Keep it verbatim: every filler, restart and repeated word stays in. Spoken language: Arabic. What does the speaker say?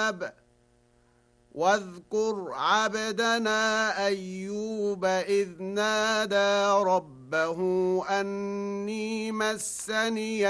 الحساب واذكر عبدنا أيوب إذ نادى ربه أني مسني